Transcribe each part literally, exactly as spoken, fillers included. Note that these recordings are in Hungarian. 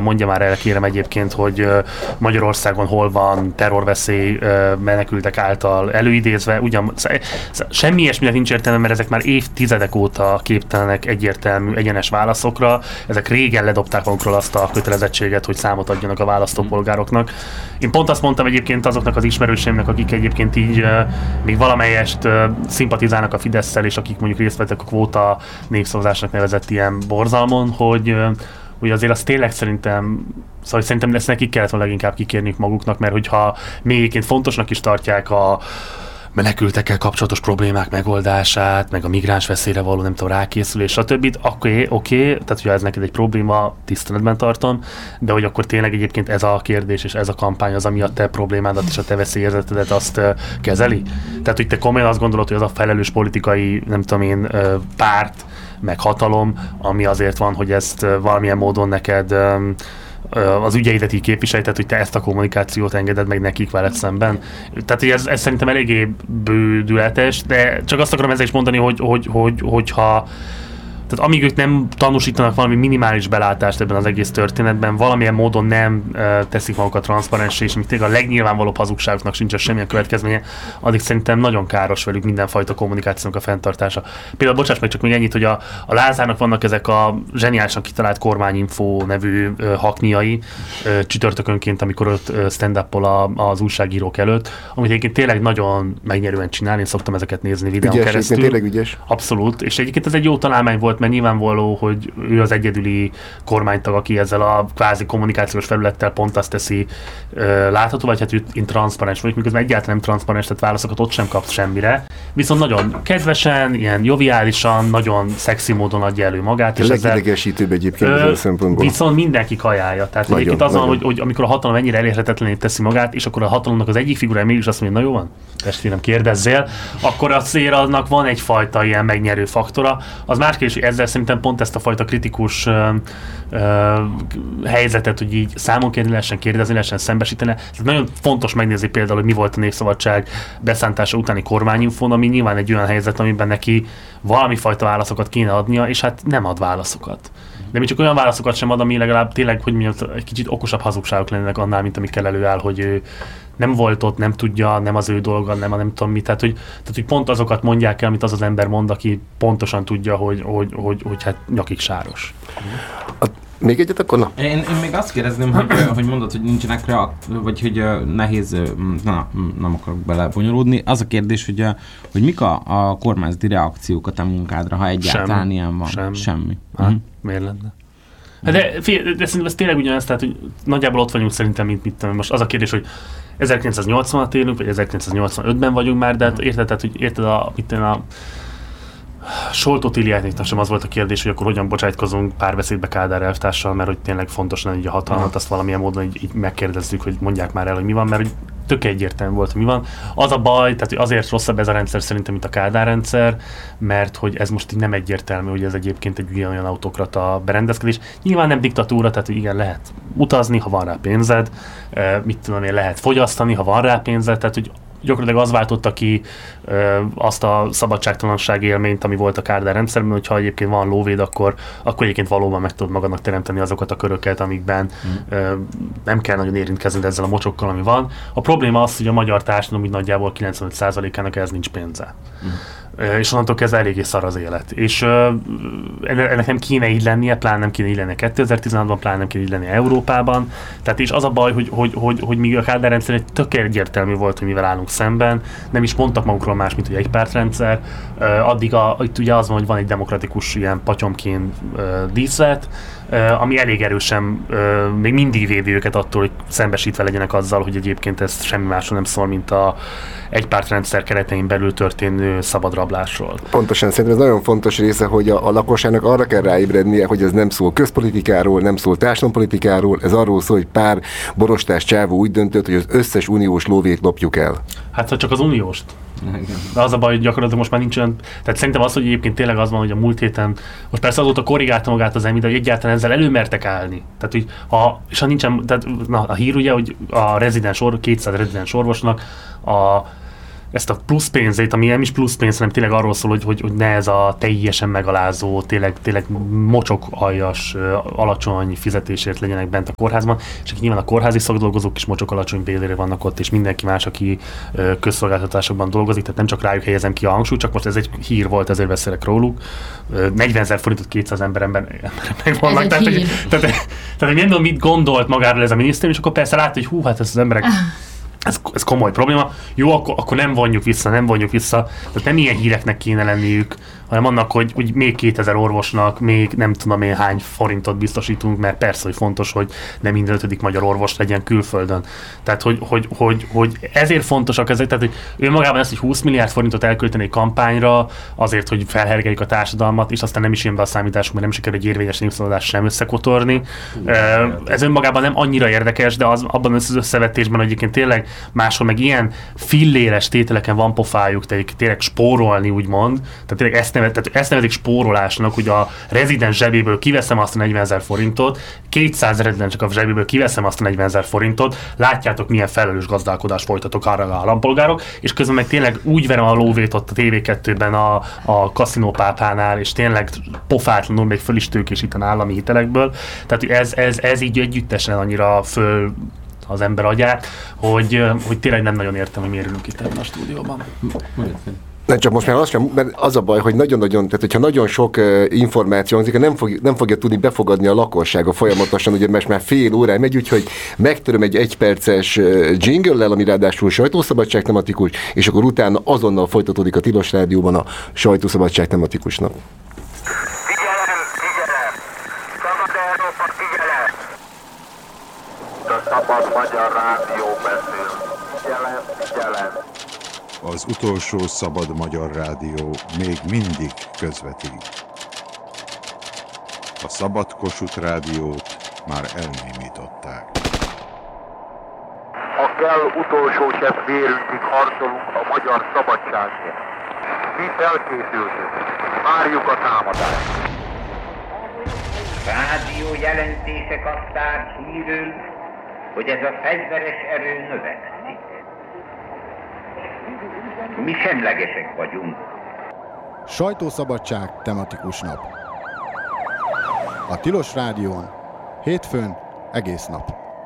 mondja már el, kérem egyébként, hogy Magyarországon hol van terrorveszély menekültek által előidézve. Ugyan, semmi ilyesminek nincs értelme, mert ezek már évtizedek óta képtelenek egyértelmű, egyenes válaszokra. Ezek régen ledobták magukról azt a kötelezettséget, hogy számot adjanak a választópolgároknak. Én pont azt mondtam egyébként azoknak az ismerőseimnek, akik egyébként így még valamelyest szimpatizálnak a Fidesszel, és akik mondjuk részt vettek a kvóta népszavazásnak nevezett ilyen borzalmon, hogy, hogy azért az tényleg szerintem, szóval szerintem ezt nekik kellett volna leginkább kikérniük maguknak, mert hogyha még egyébként fontosnak is tartják a menekültekkel kapcsolatos problémák megoldását, meg a migráns veszélyre való, nem tudom, rákészülés, stb. Oké, okay, oké, okay, tehát hogyha ez neked egy probléma, tiszteletben tartom, de hogy akkor tényleg egyébként ez a kérdés és ez a kampány az, ami a te problémádat és a te veszélyérzetedet azt uh, kezeli? Tehát, hogy te komolyan azt gondolod, hogy az a felelős politikai, nem tudom én, uh, párt, meg hatalom, ami azért van, hogy ezt uh, valamilyen módon neked um, az ügyeidet így képviselj, tehát hogy te ezt a kommunikációt engeded meg nekik veled szemben. Tehát hogy ez, ez szerintem eléggé bődületes, de csak azt akarom ezzel is mondani, hogy, hogy, hogy, hogyha tehát amíg ők nem tanúsítanak valami minimális belátást ebben az egész történetben, valamilyen módon nem uh, teszik magukat transzparensé, és még tényleg a legnyilvánvalóbb hazugságoknak sincs semmilyen következménye, addig szerintem nagyon káros velük mindenfajta kommunikációnak a fenntartása. Például, bocsáss meg csak még ennyit, hogy a, a Lázárnak vannak ezek a zseniálisan kitalált kormányinfo nevű uh, hakniai uh, csütörtökönként, amikor ott uh, stand-up-ol az újságírók előtt, amit egyébként tényleg nagyon megnyerően csinál, én szoktam ezeket nézni videón ügyes, keresztül. Tényleg ügyes. Abszolút, és egyébként ez egy jó találmány volt, mert nyilvánvaló, hogy ő az egyedüli kormánytag, aki ezzel a kvázi kommunikációs felülettel pont azt teszi uh, látható, vagy hát ő intranszparens vagyok, miközben egyáltalán nem transzparens, tehát válaszokat ott sem kapsz semmire. Viszont nagyon kedvesen, ilyen joviálisan, nagyon szexi módon adja elő magát. A legidegesítőbb egyébként ö, a szempontból. Viszont mindenki kajálja. Tehát nagyon, egyébként az van, hogy, hogy amikor a hatalom ennyire elérhetetlené teszi magát, és akkor a hatalomnak az egyik figurája mégis azt mondja, na jó van, testvérem, kérdezzél, akkor azért annak van egyfajta ilyen megnyerő faktora. Az más kérdés, hogy ezzel szerintem pont ezt a fajta kritikus uh, uh, helyzetet, hogy így számon kérni lehessen, kérdezni lehessen, szembesíteni. Ez nagyon fontos megnézni például, hogy mi volt a Népszabadság beszántása utáni kormányinfón, ami nyilván egy olyan helyzet, amiben neki valami fajta válaszokat kéne adnia, és hát nem ad válaszokat. De még csak olyan válaszokat sem ad, ami legalább tényleg, hogy mondjam, egy kicsit okosabb hazugságok lennének annál, mint amikkel előáll, hogy ő nem volt ott, nem tudja, nem az ő dolga, nem a nem tudom mi. Tehát hogy, tehát, hogy pont azokat mondják el, amit az az ember mond, aki pontosan tudja, hogy, hogy, hogy, hogy hát nyakig sáros. A, még egyet akkor na? Én, én még azt kérdezném, hogy, hogy mondod, hogy nincsenek reakt, vagy hogy nehéz, na, nem akarok belebonyolódni. Az a kérdés, hogy, hogy mik a, a kormányzati reakciók a te munkádra, ha egyáltalán Semmi. ilyen van? Semmi. Semmi. Hát, uh-huh. Miért lenne? Hát de, de, de szerintem ez tényleg ugyanaz, tehát hogy nagyjából ott vagyunk szerintem, mint mit tudom. Most az a kérdés, hogy ezerkilencszáznyolcvanat élünk, vagy ezerkilencszáznyolcvanötben vagyunk már, de hát érted, tehát, hogy érted a, mit tudom, a Soltó Tiliáknak sem az volt a kérdés, hogy akkor hogyan bocsájtkozunk párbeszédbe Kádár elvtárssal, mert hogy tényleg fontos lenne így a hatalmat, azt valamilyen módon így, így megkérdezzük, hogy mondják már el, hogy mi van, mert hogy tök egyértelmű volt, hogy mi van. Az a baj, tehát hogy azért rosszabb ez a rendszer szerintem, mint a Kádár rendszer, mert hogy ez most így nem egyértelmű, hogy ez egyébként egy olyan autokrata berendezkedés. Nyilván nem diktatúra, tehát hogy igen, lehet utazni, ha van rá pénzed, mit tudom én, lehet fogyasztani, ha van rá pénzed, tehát hogy gyakorlatilag az váltotta ki ö, azt a szabadságtalanság élményt, ami volt a Kádár rendszerben, hogyha egyébként van lóvéd, akkor, akkor egyébként valóban meg tudod magadnak teremteni azokat a köröket, amikben mm. ö, nem kell nagyon érintkezned ezzel a mocsokkal, ami van. A probléma az, hogy a magyar társadalom így nagyjából kilencvenöt százalékának ez nincs pénze. Mm. És onnantól kezdve eléggé szar az élet. És uh, ennek nem kéne így lennie, pláne nem kéne így lennie kétezer-tizenhatban, pláne nem kéne így lennie Európában. Tehát és az a baj, hogy, hogy, hogy, hogy míg a Kádár rendszer egy tök egyértelmű volt, hogy mivel állunk szemben, nem is mondtak magukról más, mint hogy egy pártrendszer, uh, addig a, itt ugye az van, hogy van egy demokratikus ilyen patyomkén uh, díszlet, uh, ami elég erősen uh, még mindig védi őket attól, hogy szembesítve legyenek azzal, hogy egyébként ez semmi másról nem szól, mint a egypártrendszer keretein belül történő szabad rablásról. Pontosan, szerintem ez nagyon fontos része, hogy a, a lakosságnak arra kell ráébrednie, hogy ez nem szól közpolitikáról, nem szól társadalompolitikáról, ez arról szól, hogy pár borostás csávó úgy döntött, hogy az összes uniós lóvét lopjuk el. Hát ha csak az unióst. De az a baj, hogy gyakorlatilag most már nincs olyan, tehát szerintem az, hogy egyébként tényleg az van, hogy a múlt héten, most persze azóta korrigálta magát az EMI, de hogy egyáltalán ezzel előmertek állni. Tehát, hogy ha, és ha nincsen, tehát na, a hír ugye, hogy a rezidens orvos, kétszáz rezidens orvosnak a ezt a plusz pénzét, ami nem is plusz pénz, hanem tényleg arról szól, hogy, hogy, hogy ne ez a teljesen megalázó, tényleg, tényleg mocsok-aljas, alacsony fizetésért legyenek bent a kórházban, és nyilván a kórházi szakdolgozók is mocsok alacsony bérére vannak ott, és mindenki más, aki közszolgáltatásokban dolgozik, tehát nem csak rájuk helyezem ki a hangsúlyt, csak most ez egy hír volt, ezért beszélek róluk. negyvenezer forintot kétszáz emberemben meg vannak. Tehát, hogy, tehát, tehát nem tudom, mit gondolt magáról ez a minisztérium, és akkor persze látta, hogy hú, hát ez az emberek Ez, ez komoly probléma. Jó, akkor, akkor nem vonjuk vissza, nem vonjuk vissza. Tehát nem ilyen híreknek kéne lenniük, hanem annak, hogy, hogy még kétezer orvosnak, még nem tudom én hány forintot biztosítunk, mert persze, hogy fontos, hogy nem minden ötödik magyar orvos legyen külföldön. Tehát, hogy, hogy, hogy, hogy ezért fontosak ezek, tehát, hogy ő magában ezt, hogy húsz milliárd forintot elkölteni egy kampányra, azért, hogy felhergeljük a társadalmat, és aztán nem is jön be a számításunk, mert nem sikerül egy érvényes népszavazást sem összekotorni. Ez önmagában nem annyira érdekes, de az, abban az összevetésben, hogy egyébként tényleg máshol meg ilyen filléres tételeken van pofájuk, tehát tényleg spórolni, úgymond. Tehát tényleg ezt, nevet, tehát ezt nevezik spórolásnak, hogy a rezidens zsebéből kiveszem azt a negyvenezer forintot, kétszáz rezidensek a zsebéből kiveszem azt a negyvenezer forintot, látjátok, milyen felelős gazdálkodást folytatok arra a állampolgárok, és közben meg tényleg úgy verem a lóvét ott a té vé kettőben a, a kaszinópápánál, és tényleg pofátlanul még föl is tőkésíten állami hitelekből. Tehát ez, ez, ez így együttesen annyira föl az ember agyát, hogy, hogy tényleg nem nagyon értem, hogy miért ülünk itt ebben a stúdióban. Nem, csak most már az sem, mert az a baj, hogy nagyon-nagyon, tehát hogyha nagyon sok uh, információ hangzik, nem, fog, nem fogja tudni befogadni a lakossága folyamatosan, ugye mert már fél órán megy, úgyhogy megtöröm egy egyperces uh, jingle-lel, ami ráadásul sajtószabadság tematikus, és akkor utána azonnal folytatódik a Tilos Rádióban a sajtószabadság tematikus nap. Figyelem, figyelem! Szabad Európa, figyelem! A Szabad Magyar Rádió beszél. Figyelem, figyelem! Az utolsó Szabad Magyar Rádió még mindig közvetít. A Szabad Kossuth Rádiót már elnémították. Ha kell, utolsó sebb vérünkig harcolunk a magyar szabadságért. Mi felkészültünk. Várjuk a támadást. Rádió jelentések azt tárt hírül, hogy ez a fegyveres erő növekszik. Mi semlegesek vagyunk. Sajtószabadság tematikus nap. A Tilos Rádión, hétfőn egész nap.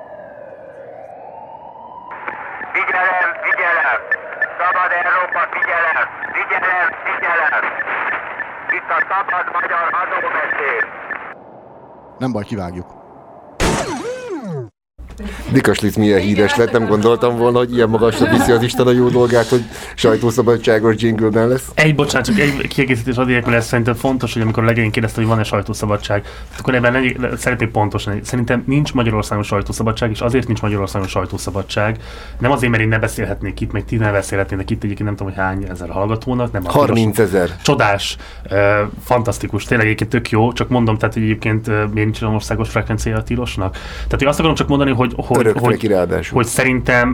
Figyelem, figyelem! Szabad Európa, figyelem! Figyelem, figyelem! Itt a Szabad Magyar Adóbeszéd! Nem baj, kivágjuk. Dikaslic milyen híres lett, nem gondoltam volna, hogy ilyen magasra viszi az Isten a jó dolgát, hogy sajtószabadságos jingle-ben lesz. Egy, bocsánat, csak egy kiegészítés adják, mert ez szerintem fontos, hogy amikor a legényén kérdezte, hogy van-e sajtószabadság, akkor ebben egy, szeretnék pontosan. Szerintem nincs Magyarországon sajtószabadság, és azért nincs Magyarországon sajtószabadság. Nem azért, mert én ne beszélhetnék itt, meg ti ne beszélhetnének itt, egyébként nem tudom, hogy hány ezer hallgatónak. Nem harmincezer. Csodás, uh, fantasztikus, tényleg egyébként tök jó, csak mondom, tehát, hogy egyébként uh, miért nincs olyan országos frekvenciája a Tilosnak. Tehát, hogy azt akarom csak mondani, hogy Hogy, hogy, hogy szerintem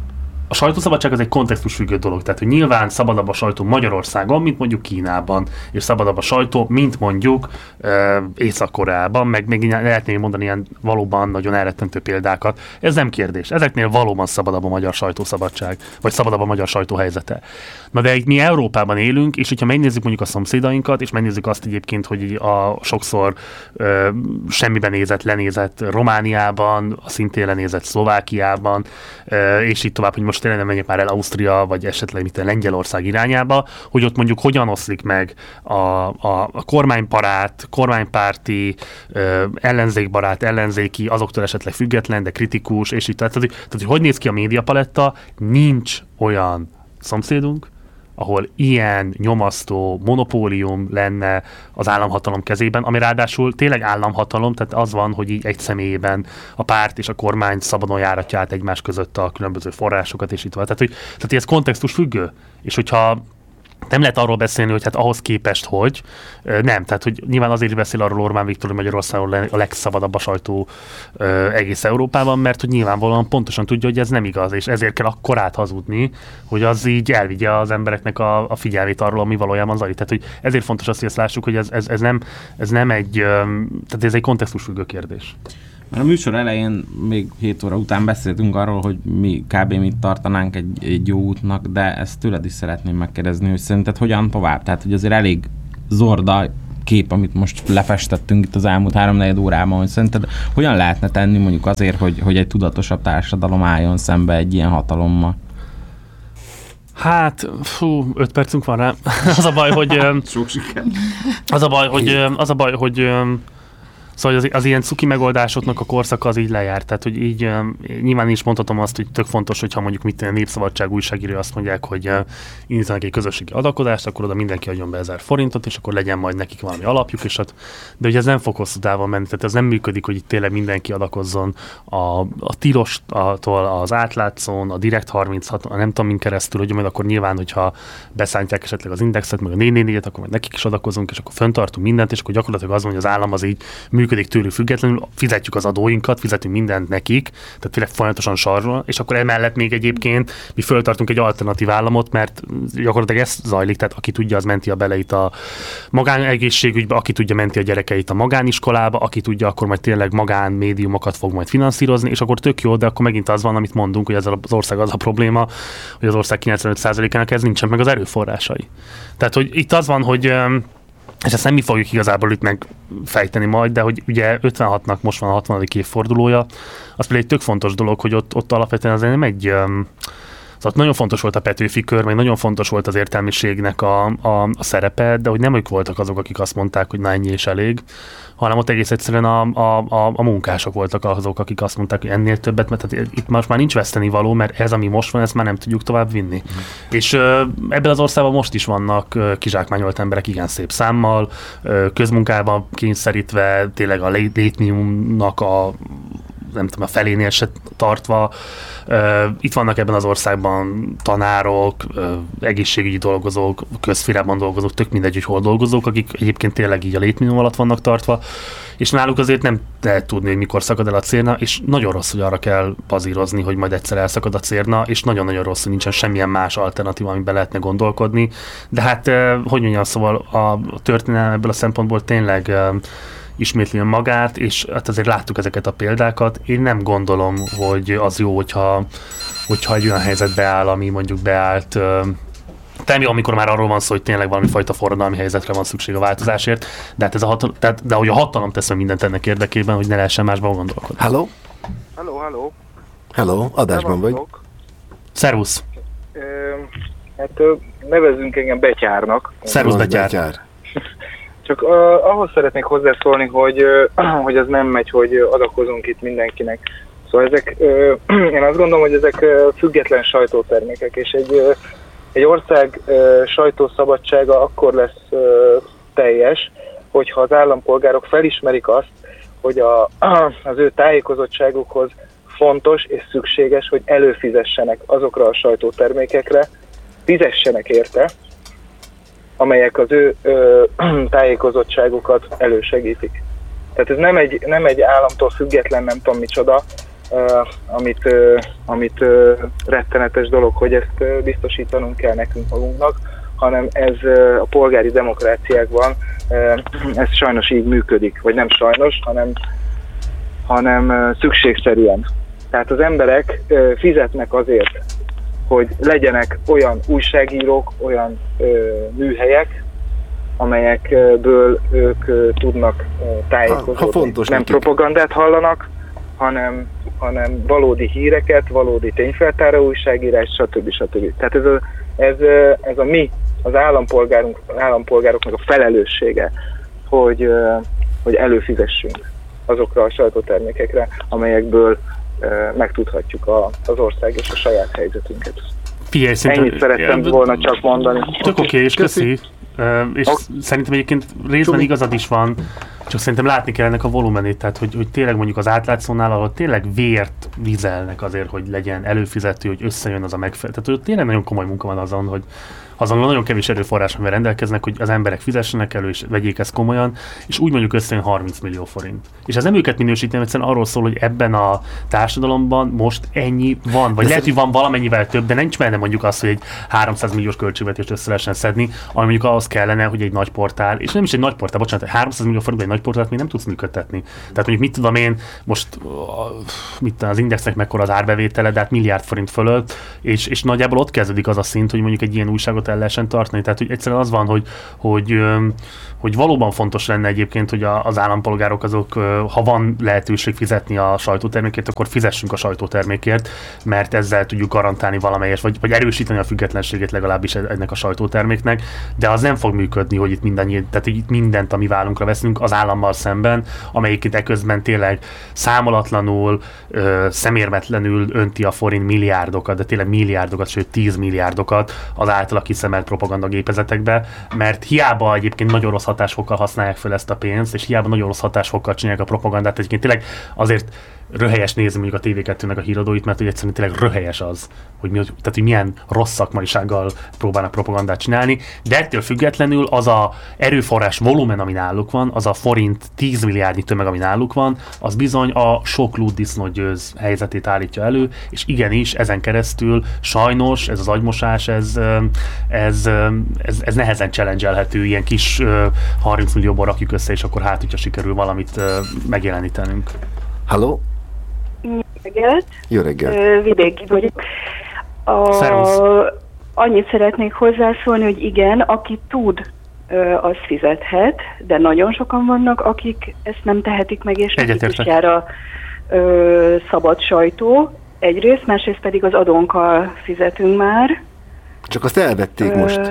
a sajtószabadság az egy kontextusfüggő dolog. Tehát, hogy nyilván szabadabb a sajtó Magyarországon, mint mondjuk Kínában, és szabadabb a sajtó, mint mondjuk uh, Észak-Koreában, meg még lehetné mondani ilyen valóban nagyon elrettentő példákat. Ez nem kérdés. Ezeknél valóban szabadabb a magyar sajtószabadság, vagy szabadabb a magyar sajtó helyzete. Na de mi Európában élünk, és hogyha megnézzük mondjuk a szomszédainkat, és megnézzük azt egyébként, hogy a sokszor uh, semmiben nézett, lenézett Romániában, a szintén lenézett Szlovákiában, uh, és így tovább, hogy most tényleg nem menjek már el Ausztria, vagy esetleg mit Lengyelország irányába, hogy ott mondjuk hogyan oszlik meg a, a, a kormányparát, kormánypárti, uh, ellenzékbarát, ellenzéki, azoktól esetleg független, de kritikus, és így tehát, tehát, tehát hogy hogy néz ki a médiapaletta, nincs olyan szomszédunk, ahol ilyen nyomasztó monopólium lenne az államhatalom kezében, ami ráadásul tényleg államhatalom, tehát az van, hogy így egy személyében a párt és a kormány szabadon járatja át egymás között a különböző forrásokat, és így tovább. Tehát, hogy, tehát, hogy ez kontextus függő, és hogyha nem lehet arról beszélni, hogy hát ahhoz képest, hogy nem. Tehát, hogy nyilván azért is beszél arról Orbán Viktor, hogy Magyarországon a legszabadabb a sajtó egész Európában, mert hogy nyilvánvalóan pontosan tudja, hogy ez nem igaz, és ezért kell akkor áthazudni, hogy az így elvigye az embereknek a, a figyelmét arról, ami valójában zajlik. Tehát, hogy ezért fontos azt, hogy ezt lássuk, hogy ez, ez, ez, nem, ez nem egy, tehát ez egy kontextusfüggő kérdés. Mert a műsor elején, még hét óra után beszéltünk arról, hogy mi kb. Mit tartanánk egy, egy jó útnak, de ezt tőled is szeretném megkérdezni, hogy szerinted hogyan tovább? Tehát, hogy azért elég zorda kép, amit most lefestettünk itt az elmúlt három-negyed órában, hogy szerinted hogyan lehetne tenni mondjuk azért, hogy, hogy egy tudatosabb társadalom álljon szembe egy ilyen hatalommal? Hát, fú, öt percünk van rá. Az a baj, hogy... Sok siker. Az a baj, hogy... Az a baj, hogy Szóval az, az ilyen cuki megoldásoknak a korszaka az így lejárt. Tehát, hogy így um, nyilván is mondhatom azt, hogy tök fontos, hogyha mondjuk mit a Népszabadság újságíró azt mondják, hogy uh, indítanak egy közösségi adakozást, akkor oda mindenki adjon be ezer forintot, és akkor legyen majd nekik valami alapjuk, és hát, de ugye ez nem fog hosszú távon menni, tehát ez nem működik, hogy itt tényleg mindenki adakozzon a, a Tilostól az Átlátszón, a Direkt harminchat, a nem tudom min keresztül, hogy majd akkor nyilván, hogyha beszállítják esetleg az Indexet, meg a négy négy négyet, akkor majd nekik is adakozunk, és akkor fenntartunk mindent, és akkor gyakorlatilag az van, hogy az állam az így működik tőlük függetlenül, fizetjük az adóinkat, fizetünk mindent nekik, tehát tényleg folyamatosan sarról, és akkor emellett még egyébként mi föltartunk egy alternatív államot, mert gyakorlatilag ez zajlik, tehát aki tudja, az menti a beleit a magánegészségügybe, aki tudja, menti a gyerekeit a magániskolába, aki tudja, akkor majd tényleg magán médiumokat fog majd finanszírozni, és akkor tök jó, de akkor megint az van, amit mondunk, hogy ez az ország az a probléma, hogy az ország kilencvenöt százalékának ez nincsen meg az erőforrásai. Tehát, hogy itt az van, hogy és ezt nem mi fogjuk igazából itt megfejteni majd, de hogy ugye ötvenhatnak most van a hatvanadik évfordulója, az például egy tök fontos dolog, hogy ott, ott alapvetően azért nem egy... Um, szóval nagyon fontos volt a Petőfi kör, meg nagyon fontos volt az értelmiségnek a, a, a szerepe, de hogy nem ők voltak azok, akik azt mondták, hogy na ennyi és elég, hanem ott egész egyszerűen a, a, a, a munkások voltak azok, akik azt mondták, hogy ennél többet, mert hát itt most már nincs vesztenivaló, mert ez, ami most van, ezt már nem tudjuk tovább vinni. Mm. És ö, ebben az országban most is vannak ö, kizsákmányolt emberek igen szép számmal, ö, közmunkában kényszerítve, tényleg a létminimumnak a nem tudom, a felénél se tartva. Uh, itt vannak ebben az országban tanárok, uh, egészségügyi dolgozók, közszférában dolgozók, tök mindegy, hogy hol dolgozók, akik egyébként tényleg így a létminimum alatt vannak tartva, és náluk azért nem lehet tudni, hogy mikor szakad el a cérna, és nagyon rossz, hogy arra kell bazírozni, hogy majd egyszer elszakad a cérna, és nagyon-nagyon rossz, hogy nincsen semmilyen más alternatíva, amiben lehetne gondolkodni. De hát, uh, hogy mondjam, szóval a történelem ebből a szempontból tényleg uh, ismétli magát, és hát azért láttuk ezeket a példákat. Én nem gondolom, hogy az jó, hogyha, hogyha egy olyan helyzetbe áll, ami mondjuk beállt. Természetesen, amikor már arról van szó, hogy tényleg valami fajta forradalmi helyzetre van szükség a változásért, de hát ez a hatalom, tehát, de hogy a hatalom tesz mindent ennek érdekében, hogy ne lehessen másban gondolkodni. Hello? Hello, hello. Hello, adásban vagy. Szervusz. Ö, hát nevezzünk engem Betyárnak. Szervusz, Betyár. Betyár. Csak uh, ahhoz szeretnék hozzászólni, hogy, uh, hogy az nem megy, hogy adakozunk itt mindenkinek. Szóval ezek, uh, én azt gondolom, hogy ezek uh, független sajtótermékek, és egy, uh, egy ország uh, sajtószabadsága akkor lesz uh, teljes, hogyha az állampolgárok felismerik azt, hogy a, az ő tájékozottságukhoz fontos és szükséges, hogy előfizessenek azokra a sajtótermékekre, fizessenek érte, amelyek az ő ö, tájékozottságukat elősegítik. Tehát ez nem egy, nem egy államtól független, nem tudom micsoda, ö, amit, ö, amit ö, rettenetes dolog, hogy ezt ö, biztosítanunk kell nekünk magunknak, hanem ez ö, a polgári demokráciákban ö, ez sajnos így működik, vagy nem sajnos, hanem, hanem ö, szükségszerűen. Tehát az emberek ö, fizetnek azért, hogy legyenek olyan újságírók, olyan ö, műhelyek, amelyekből ők ö, tudnak ö, tájékozódni. Nem nekik. Propagandát hallanak, hanem, hanem valódi híreket, valódi tényfeltáró újságírás, stb. stb. Tehát ez a, ez, ez a mi, az állampolgárunk, állampolgároknak a felelőssége, hogy, ö, hogy előfizessünk azokra a sajtótermékekre, amelyekből megtudhatjuk a, az ország és a saját helyzetünket. Figyelj, ennyit szerettem volna csak mondani. Tök oké, okay, és köszi. Uh, és ok. Szerintem egyébként részben igazad is van, csak szerintem látni kell ennek a volumenét, tehát hogy, hogy tényleg mondjuk az Átlátszónál, ahol tényleg vért vizelnek azért, hogy legyen előfizető, hogy összejön az a megfelelő. Tehát hogy tényleg nagyon komoly munka van azon, hogy azon nagyon kevés erőforrás, amivel rendelkeznek, hogy az emberek fizessenek elő, és vegyék ezt komolyan, és úgy mondjuk összejön harminc millió forint. És ez nem őket minősítem, egyszerűen arról szól, hogy ebben a társadalomban most ennyi van, vagy de lehet, hogy van valamennyivel több, de nincs benne mondjuk az, hogy egy háromszáz milliós költségvetést össze lehessen szedni, ami mondjuk ahhoz kellene, hogy egy nagy portál, és nem is egy nagy portál, bocsánat, háromszáz millió forint egy nagyportálát még nem tudsz működtetni. Tehát mondjuk mit tudom én, most mit az Indexnek mekkora az árbevétele, de hát milliárd forint fölött, és, és nagyjából ott kezdődik az a szint, hogy mondjuk egy ilyen újságot el lehessen tartani. Tehát hogy egyszerűen az van, hogy, hogy, hogy valóban fontos lenne egyébként, hogy az állampolgárok azok, ha van lehetőség fizetni a sajtótermékért, akkor fizessünk a sajtótermékért, mert ezzel tudjuk garantálni valamelyes, vagy, vagy erősíteni a függetlenségét legalábbis ennek a sajtóterméknek, de az nem fog működni, hogy itt mindannyi, tehát itt mindent, ami vállunkra veszünk az állammal szemben, amelyik eközben tényleg számolatlanul, ö, szemérmetlenül önti a forint milliárdokat, de tényleg milliárdokat, sőt tíz milliárdokat az általa kiszemelt propagandagépezetekbe, mert hiába egyébként nagyon rossz hatásfokkal használják fel ezt a pénzt, és hiába nagyon rossz hatásfokkal csinálják a propagandát, egyébként tényleg azért röhelyes nézni mondjuk a té vé kettőnek a híradóit, mert hogy egyszerűen tényleg röhelyes az, hogy, mi, tehát, hogy milyen rossz szakmaisággal próbálnak propagandát csinálni, de ettől függetlenül az a erőforrás volumen, ami náluk van, az a forint tíz milliárdnyi tömeg, ami náluk van, az bizony a sok lúd disznót győz helyzetét állítja elő, és igenis ezen keresztül sajnos ez az agymosás, ez, ez, ez, ez nehezen challenge-elhető, ilyen kis harminc millióból rakjuk össze, és akkor hát, hogyha sikerül valamit megjelenítenünk. Halló? Reggelt. Jó reggelt. Vidéki vagyok. A, annyit szeretnék hozzászólni, hogy igen, aki tud, az fizethet, de nagyon sokan vannak, akik ezt nem tehetik meg, és nekik is jár a ö, szabad sajtó. Egyrészt, másrészt pedig az adónkkal fizetünk már. Csak azt elvették ö, most.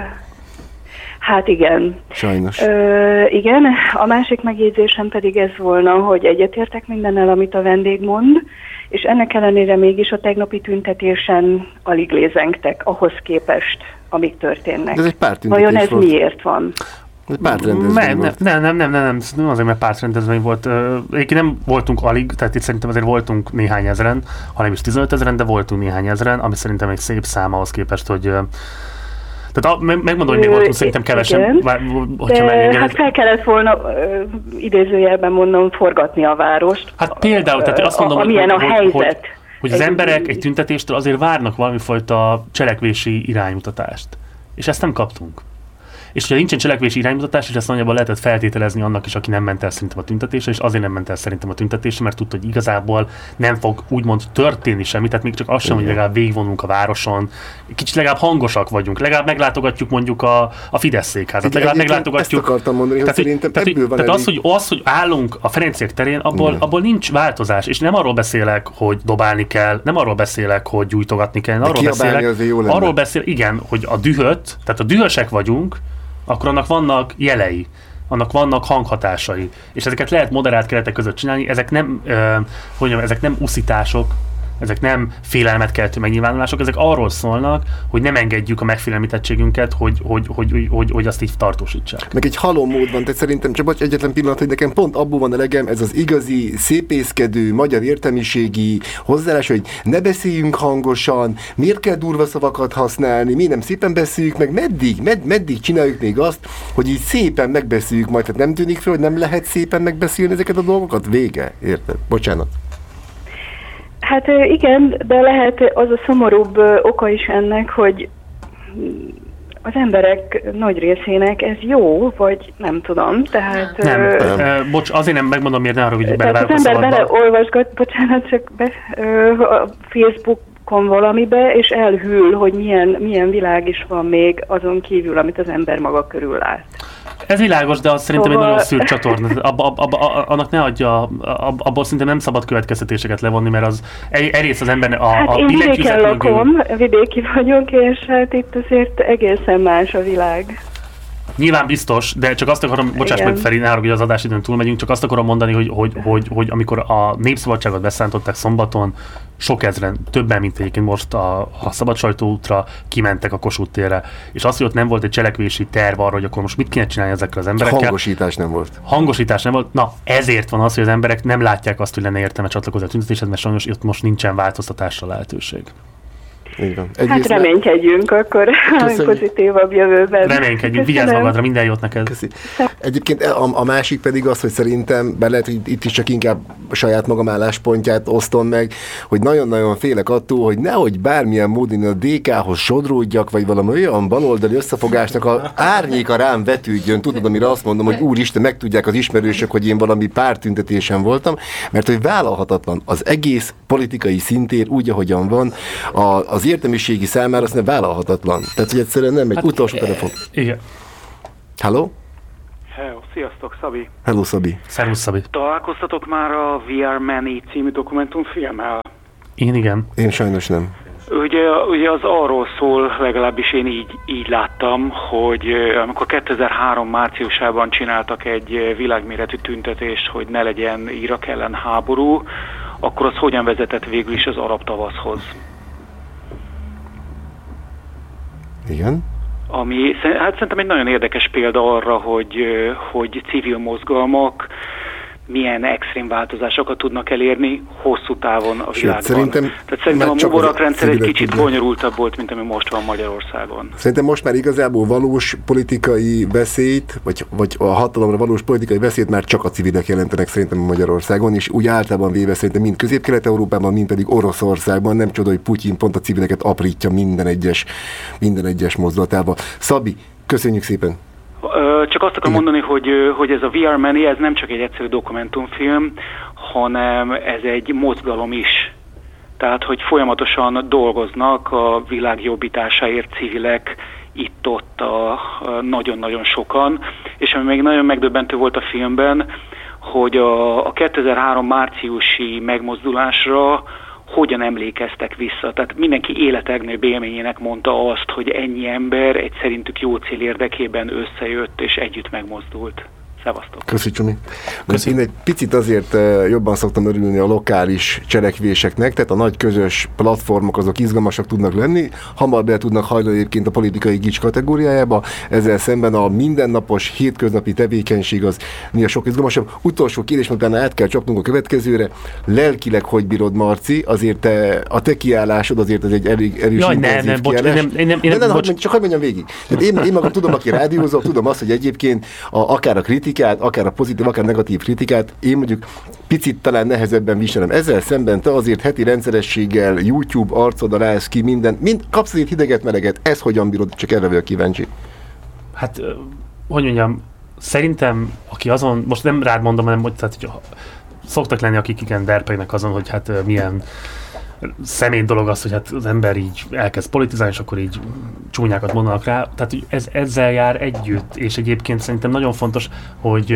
Hát igen. Sajnos. Ö, igen, a másik megjegyzésem pedig ez volna, hogy egyetértek mindennel, amit a vendég mond, és ennek ellenére mégis a tegnapi tüntetésen alig lézengtek ahhoz képest, amik történnek. De ez egy párttüntetés Vajon ez volt. Miért van? Ez pártrendezvény volt. Nem, nem, nem, nem, nem, nem azért, mert pártrendezvény volt. Egyébként nem voltunk alig, tehát itt szerintem azért voltunk néhány ezren, hanem is tizenöt ezren, de voltunk néhány ezren, ami szerintem egy szép szám ahhoz képest, hogy tehát a, megmondom, hogy még voltunk szerintem kevesen. Vár, de meg, hát fel kellett volna ö, idézőjelben mondom forgatni a várost. Hát például, tehát azt mondom, a, amilyen hogy, a helyzet. Hogy, hogy az emberek egy tüntetéstől azért várnak valamifajta cselekvési iránymutatást. És ezt nem kaptunk. És hogyha nincsen cselekvési iránymutatás, és ezt nagyjából lehetett feltételezni annak is, aki nem ment el szerintem a tüntetésre, és azért nem ment el szerintem a tüntetésre, mert tudta, hogy igazából nem fog úgymond történni semmi, tehát még csak az sem, hogy legalább végigvonulunk a városon, kicsit legalább hangosak vagyunk, legalább meglátogatjuk mondjuk a, a Fidesz székházat, legalább meglátogatjuk. Ezt akartam mondani, hogy tehát, szerintem tehát, ebből van tehát elég. az, hogy, az, hogy állunk a Ferenciek terén, abból, abból nincs változás, és nem arról beszélek, hogy dobálni kell, nem arról beszélek, hogy gyújtogatni kell, arról beszélek, arról beszél, igen, hogy a dühöt, tehát a dühösek vagyunk, akkor annak vannak jelei, annak vannak hanghatásai, és ezeket lehet moderált keretek között csinálni, ezek nem, ö, hogy mondjam, ezek nem uszítások, ezek nem félelmet keltő megnyilvánulások, ezek arról szólnak, hogy nem engedjük a megfélemlítettségünket, hogy, hogy, hogy, hogy, hogy, hogy azt így tartósítsák. Meg egy halom mód van, tehát szerintem csak bocs, egyetlen pillanat, hogy nekem pont abból van elegem, ez az igazi, szépészkedő, magyar értelmiségi hozzáállás, hogy ne beszéljünk hangosan, miért kell durva szavakat használni, mi nem szépen beszéljük meg, meddig, med, meddig csináljuk még azt, hogy így szépen megbeszéljük majd, tehát nem tűnik fel, hogy nem lehet szépen megbeszélni ezeket a dolgokat? Vége, érted? Bocsánat. Hát igen, de lehet az a szomorúbb oka is ennek, hogy az emberek nagy részének ez jó, vagy nem tudom, tehát... Nem, ö, ö, bocs, azért nem megmondom, miért ne arra, hogy belevágok a szabadba. Az ember beleolvasgat, bocsánat, csak be, ö, a Facebookon valamibe, és elhűl, hogy milyen, milyen világ is van még azon kívül, amit az ember maga körül lát. Ez világos, de az szerintem szóval... egy nagyon szűrt csatorna. Abba, abba, abba, annak ne adja, abba, abból szinte nem szabad következtetéseket levonni, mert az egész az ember a, hát a én vidéken lakom, mögül. vidéki vagyok, és hát itt azért egészen más a világ. Nyilván biztos, de csak azt akarom, bocsáss meg Feri, ne haragudj, az adásidőn túlmegyünk, csak azt akarom mondani, hogy, hogy, hogy, hogy amikor a Népszabadságot beszántották szombaton, sok ezren, többen, mint egyébként most a, a Szabad Sajtóútra kimentek a Kossuth térre, és az, hogy ott nem volt egy cselekvési terv arra, hogy akkor most mit kéne csinálni ezekkel az emberekkel. Hangosítás nem volt. Hangosítás nem volt. Na, ezért van az, hogy az emberek nem látják azt, hogy lenne értelme csatlakozni a tüntetéshez, mert sajnos ott most nincsen változtatásra lehetőség. Hát reménykedjünk akkor a pozitívabb jövőben. Reménykedjünk, vigyázz magadra, minden jót neked. Köszi. Egyébként a, a másik pedig az, hogy szerintem, bár lehet, hogy itt is csak inkább saját magam álláspontját osztom meg, hogy nagyon-nagyon félek attól, hogy nehogy bármilyen módon a dé ká-hoz sodródjak, vagy valami olyan baloldali összefogásnak a árnyéka rám vetődjön. Tudod, amire azt mondom, hogy úristen, megtudják az ismerősök, hogy én valami pártüntetésen voltam, mert hogy vállalhatatlan az egész politikai szintér úgy, ahogyan van, a, az értelmiségi számára azt nem vállalhatatlan. Tehát, hogy egyszerűen nem egy hát, utolsó telefon. Igen. Hello? Hello, sziasztok, Szabi. Hello, Szabi. Szervusz, Szabi. Találkoztatok már a We Are Many című dokumentumfilmmel? Én igen. Én sajnos nem. Ugye, ugye az arról szól, legalábbis én így, így láttam, hogy amikor kétezer-három márciusában csináltak egy világméretű tüntetést, hogy ne legyen Irak ellen háború, akkor az hogyan vezetett végül is az arab tavaszhoz? Igen. Ami hát szerintem egy nagyon érdekes példa arra, hogy, hogy civil mozgalmak milyen extrém változásokat tudnak elérni hosszú távon a világban. Sőt, szerintem Tehát szerintem a Mubarak rendszer egy kicsit tudja. bonyolultabb volt, mint ami most van Magyarországon. Szerintem most már igazából valós politikai veszélyt, vagy, vagy a hatalomra valós politikai veszélyt már csak a civilek jelentenek szerintem Magyarországon, és úgy általában véve szerintem mind Közép-Kelet-Európában, mind pedig Oroszországban. Nem csoda, hogy Putyin pont a civileket aprítja minden egyes, minden egyes mozdulatával. Szabi, köszönjük szépen! Csak azt akarom mondani, hogy, hogy ez a We Are Many, ez nem csak egy egyszerű dokumentumfilm, hanem ez egy mozgalom is. Tehát, hogy folyamatosan dolgoznak a világ jobbításáért civilek, itt-ott a, a nagyon-nagyon sokan. És ami még nagyon megdöbbentő volt a filmben, hogy a, a kétezer-három márciusi megmozdulásra hogyan emlékeztek vissza. Tehát mindenki életlegnagyobb élményének mondta azt, hogy ennyi ember egy szerintük jó cél érdekében összejött és együtt megmozdult. Szevasztok! Köszi, Csumi. Én egy picit azért jobban szoktam örülni a lokális cselekvéseknek, tehát a nagy közös platformok azok izgalmasak tudnak lenni, hamar be tudnak hajlani egyébként a politikai gics kategóriájába, ezzel szemben a mindennapos, hétköznapi tevékenység az mi a sok izgalmasabb. Utolsó kérdés, utána át kell csapnunk a következőre. Lelkileg hogy bírod, Marci? Azért te, a te kiállásod azért ez egy elég erős Jaj, nem, nem, bocs, nem, nem, nem, nem, nem, bocs. Csak hogy mondjam végig. Én, én magam tudom, aki rádiózok, tudom azt, hogy egyébként a, akár a kritikát, akár a pozitív, akár negatív kritikát, én mondjuk picit talán nehezebben viselem. Ezzel szemben te azért heti rendszerességgel YouTube arcodra állsz ki minden, mind kapsz azért hideget, meleget. Ez hogyan bírod? Csak erre vagyok kíváncsi. Hát, hogy mondjam, szerintem, aki azon, most nem rád mondom, hanem hogy, tehát, hogy szoktak lenni, akik igen derpegnek azon, hogy hát milyen személy dolog az, hogy hát az ember így elkezd politizálni, és akkor így csúnyákat mondanak rá. Tehát ez, ezzel jár együtt, és egyébként szerintem nagyon fontos, hogy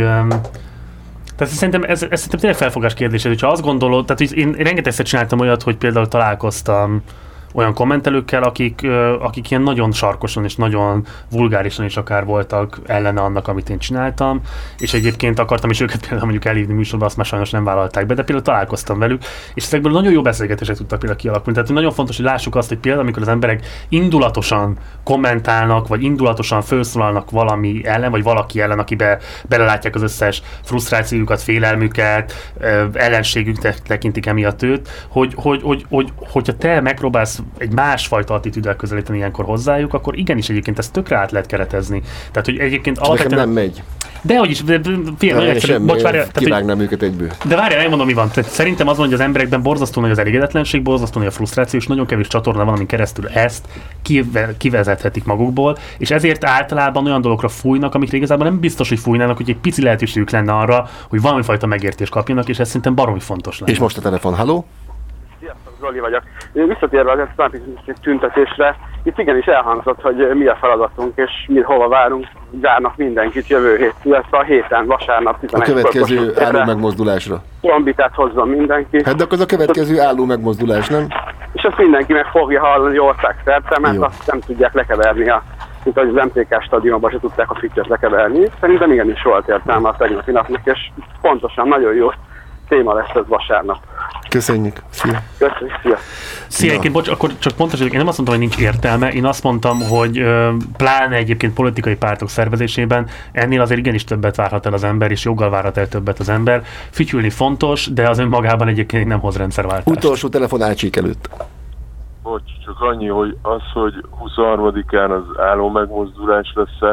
tehát szerintem ez, ez szerintem tényleg felfogás kérdése, hogyha azt gondolod, tehát én, én rengetegszer csináltam olyat, hogy például találkoztam olyan kommentelőkkel, akik, akik ilyen nagyon sarkosan és nagyon vulgárisan is akár voltak ellene annak, amit én csináltam, és egyébként akartam is őket például mondjuk elhívni műsorba, azt már sajnos nem vállalták be, de például találkoztam velük, és ezekből nagyon jó beszélgetések tudtak például kialakulni. Tehát nagyon fontos, hogy lássuk azt, hogy például amikor az emberek indulatosan kommentálnak, vagy indulatosan felszólalnak valami ellen, vagy valaki ellen, akibe belelátják az összes frusztrációjukat, félelmüket, ellenségük tekintik emiatt őt, hogy, hogy, hogy, hogy, hogyha te megpróbálsz egy másfajta attitűddel közelíteni ilyenkor hozzájuk, akkor igenis egyébként ezt tökre át lehet keretezni. Tehát, hogy egyébként alapvetően nem megy. De hogy is, fél, bocs, várjál. Kivágnám őket egyből. De várjál, megmondom, mi van. Tehát szerintem az van, hogy az emberekben borzasztó nagy az elégedetlenség, borzasztó nagy a frusztráció, és nagyon kevés csatorna van, amin keresztül ezt kivezethetik magukból, és ezért általában olyan dolgokra fújnak, amikre igazából nem biztos, hogy fújnának, hogy egy pici lehetőségük lenne arra, hogy valamifajta megértést kapjanak, és ez szerintem baromi fontos lenne. És most a telefon, halló? Sziasztok, Zoli vagyok. Visszatérve az esztrápi tüntetésre, itt igenis elhangzott, hogy mi a feladatunk, és mi hova várunk, várnak mindenkit jövő hét, illetve a héten, vasárnap tizenegy. A következő álló megmozdulásra. Trombitát hozzon mindenki. Hát de akkor az a következő álló megmozdulás, nem? És azt mindenki meg fogja hallani országszerte, mert jó. Azt nem tudják lekeverni, a, mint ahogy az em té ká stadionban se tudták a füttyöt lekeverni. Szerintem igenis volt értelme a tegnapi napnak, és pontosan nagyon jó téma lesz ez vasárnap. Köszönjük. Szia. Köszönjük. Szia. Szia, egyébként, bocs, akkor csak pontosítok, én nem azt mondtam, hogy nincs értelme, én azt mondtam, hogy ö, pláne egyébként politikai pártok szervezésében ennél azért igenis többet várhat el az ember, és joggal várhat el többet az ember. Fütyülni fontos, de az önmagában egyébként nem hoz rendszerváltást. Utolsó telefon Ácsik előtt. Bocs, csak annyi, hogy az, hogy huszonharmadikán az álló megmozdulás lesz-e,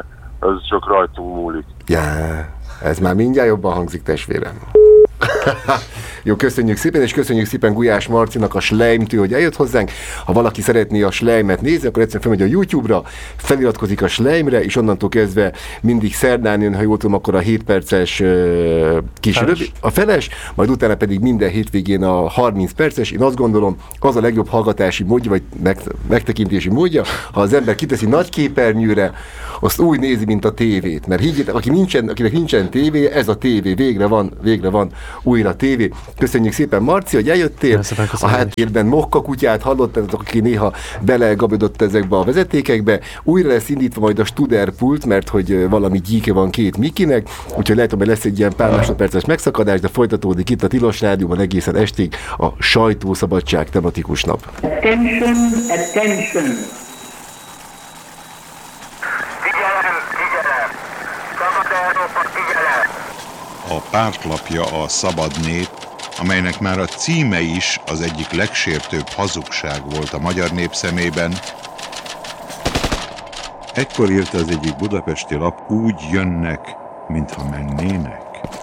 ez csak rajtunk múlik. Ja, ez már mindjárt jobban hangzik, testvérem. Jó, köszönjük szépen, és köszönjük szépen Gulyás Marcinak, a Schleimtől, hogy eljött hozzánk. Ha valaki szeretné a Schleimet nézni, akkor egyszerűen felmegy a YouTube-ra, feliratkozik a Schleimre, és onnantól kezdve mindig szerdán jön, ha jól tudom, akkor a hét perces uh, kis feles. Rövid, a feles, majd utána pedig minden hétvégén a harminc perces. Én azt gondolom, az a legjobb hallgatási módja, vagy meg, megtekintési módja, ha az ember kiteszi nagy képernyőre, azt úgy nézi, mint a tévét. Mert higgyétek, aki nincsen, akinek nincsen tévé, ez a tévé, végre van, végre van újra tévé. Köszönjük szépen, Marci, hogy eljöttél. A háttérben Mokka kutyát hallottatok, aki néha belegabodott ezekbe a vezetékekbe. Újra lesz indítva majd a Studerpult, mert hogy valami gyíke van két Mikinek, úgyhogy lehet, hogy lesz egy ilyen pár másodperces megszakadás, de folytatódik itt a Tilos Rádióban egészen estig a sajtószabadság tematikus nap. Attention, attention! A pártlapja a Szabad Nép, amelynek már a címe is az egyik legsértőbb hazugság volt a magyar nép szemében. Ekkor írta az egyik budapesti lap, úgy jönnek, mintha mennének.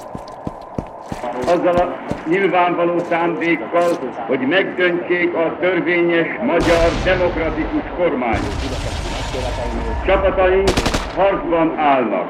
Azzal a nyilvánvaló szándékkal, hogy megdöntsék a törvényes magyar demokratikus kormányt. Csapataink harcban állnak.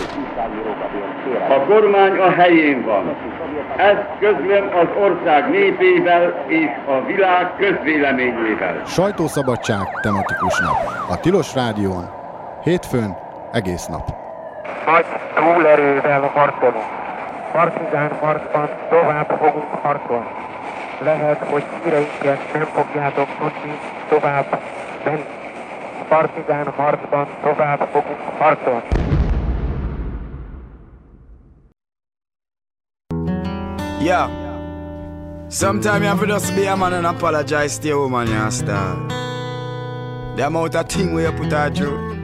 A kormány a helyén van. Ezt közlöm az ország népével és a világ közvéleményével. Sajtószabadság tematikus nap. A Tilos Rádión. Hétfőn egész nap. Nagy túlerővel harcolunk. Partizán harcban tovább fogunk harcolni. Lehet, hogy híreinket nem fogjátok tudni tovább menni. Partizán harcban tovább fogunk harcolni. Yeah. Sometimes you have to just be a man and apologize to your woman, you understand? The amount of thing we you put her through.